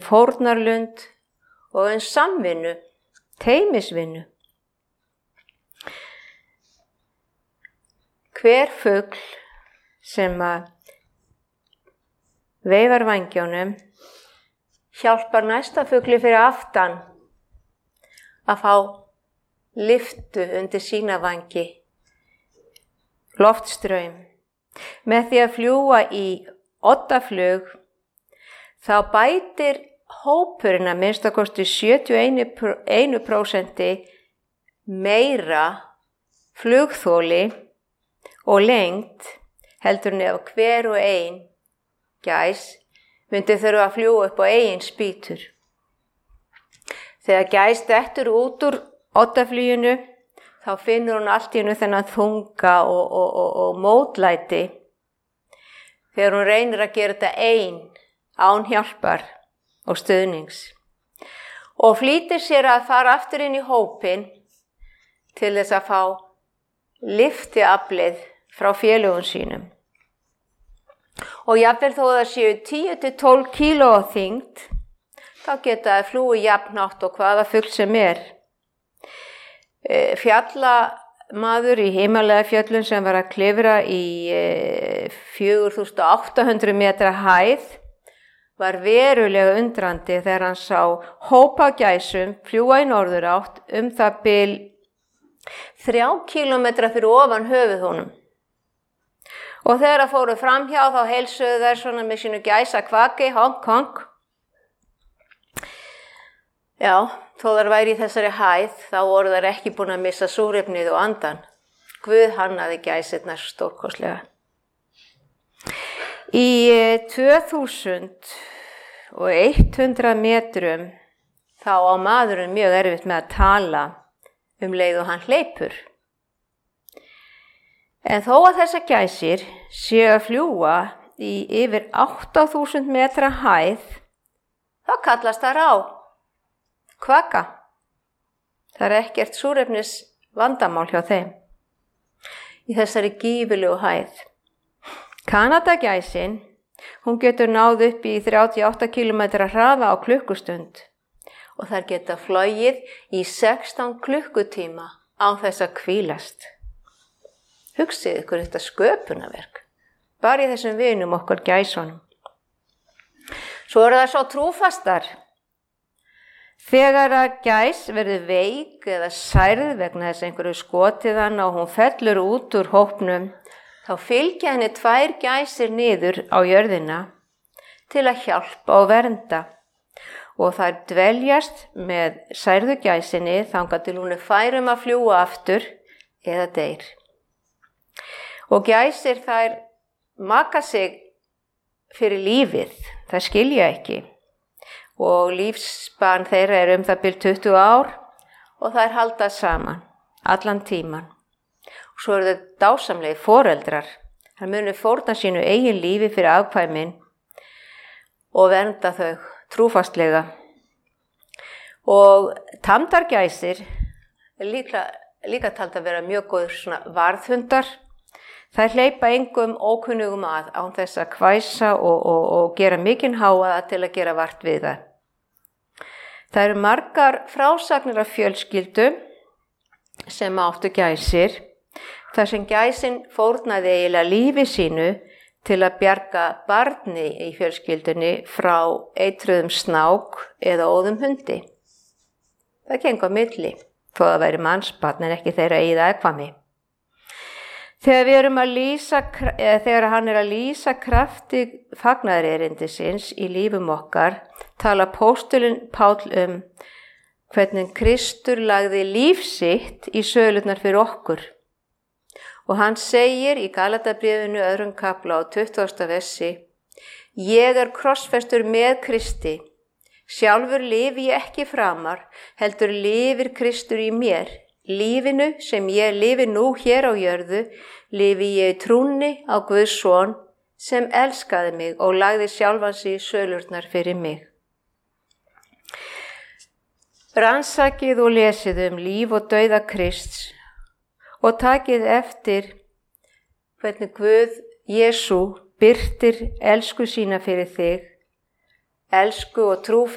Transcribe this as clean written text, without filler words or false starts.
fórnarlund og samvinnu, teymisvinnu. Hver fugl sem veifar vængjónum hjálpar næsta fugli fyrir aftan að fá lyftu undir sína vængi, loftstraum. Með því að fljúga í oddaflug þá bætir hópurinn að minnsta kosti 71% meira flugþoli og lengd heldur en ef hver og ein gæs myndi þurfa að fljúga upp á eigin spýtur. Þegar gæs dettur út úr oddafluginu þá finnur hún allt í einu þennan þunga og mótlæti þegar hún reynir að gera þetta ein án hjálpar og stuðnings og flýtir sér að fara aftur inn í hópinn til þess að fá lyftiaflið frá félögum sínum. Og jafnvel þó það séu 10-12 kíló á þyngd, þá geta það flúið jafnátt og hvaða fugl sem Fjallamaður í Himalajafjöllum sem var að klifra í 4800 metra hæð var verulega undrandi þegar hann sá hópa gæsum fljúga í norðurátt það bil 3 kílómetra fyrir ofan höfuð honum. Og þegar það fóru framhjá þá heilsuðu þær svona með sínu gæsa kvaki, honk, honk. Já, þó þær væri í þessari hæð, þá voru þær ekki búin að missa súrefnið og andan. Guð hannaði gæsirnar stórkostlega. Í 2100 metrum þá á maðurinn mjög erfitt með að tala leið og hann hleypur. En þó að þessar gæsir séu að fljúga í yfir 8000 metra hæð, þá kallast það rá, kvaka. Það er ekkert súrefnis vandamál hjá þeim í þessari gífurlegu hæð. Kanadagæsin, hún getur náð upp í 38 km hraða á klukkustund og þær geta flogið í 16 klukkutíma án þess að hvílast. Hugsið ykkur þetta sköpunarverk, bara í þessum vinum okkar gæsunum. Svo eru það svo trúfastar. Þegar að gæs verður veik eða særð vegna þess einhverju skotið hana og hún fellur út úr hópnum, þá fylgja henni 2 gæsir niður á jörðina til að hjálpa og vernda. Og þær dveljast með særðu gæsinni þangað til hún fær að fljúga aftur eða deyr. Og gæsir þær maka sig fyrir lífið, þær skilja ekki. Og lífsbarn þeirra það bil 20 ár og þær halda saman allan tíman. Og svo eru þau dásamlegir foreldrar. Þær munu fórna sínu eigin lífi fyrir afkvæmin og vernda þau trúfastlega. Og tamdargæsir líka tald að vera mjög góður svona varðhundar. Þær hleypa engum ókunnugum að án þess að hvæsa og gera mikinn hávaða til að gera vart við það. Það eru margar frásagnir af fjölskyldum sem áttu gæsir, þar sem gæsin fórnaði eiginlega lífi sínu til að bjarga barni í fjölskyldunni frá eitruðum snák eða óðum hundi. Það gengur á milli, þó það væri mannsbarn en ekki þeirra eigið afkvæmi. Þegar hann að lýsa krafti fagnaðarerindisins í lífum okkar, tala apóstolinn Páll hvernig Kristur lagði líf sitt í sölurnar fyrir okkur. Og hann segir í Galatabréfinu 2. kafla á 20. versi: Ég er krossfestur með Kristi, sjálfur lifi ég ekki framar, heldur lifir Kristur í mér. Lífinu sem ég lifi nú hér á jörðu, lifi ég í trúnni á Guðs son sem elskaði mig og lagði sjálfan sig í sölurnar fyrir mig. Rannsakið og lesið líf og dauða Krists og takið eftir hvernig Guð Jesú birtir elsku sína fyrir þig, elsku og trúfast